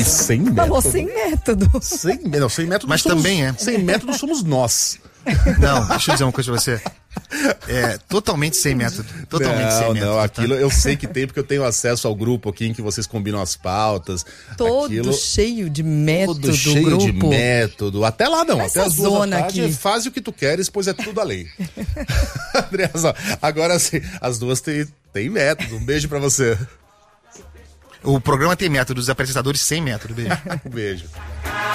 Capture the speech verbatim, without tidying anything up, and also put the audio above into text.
Sem método. Falou sem método. Sem, não, sem método Mas somos, também é. Sem método somos nós. Não, deixa eu dizer uma coisa pra você. É totalmente sem método. Totalmente não, sem método. Não, aquilo tá? eu sei que tem, porque eu tenho acesso ao grupo aqui em que vocês combinam as pautas. Todo aquilo, cheio de método, todo cheio grupo. de método. Até lá não, Essa até as duas zona da tarde, aqui. faz o que tu queres, pois é tudo a lei. Andreasa, agora sim, as duas têm, têm método. Um beijo pra você. O programa tem método, os apresentadores sem método. Beijo. Um beijo.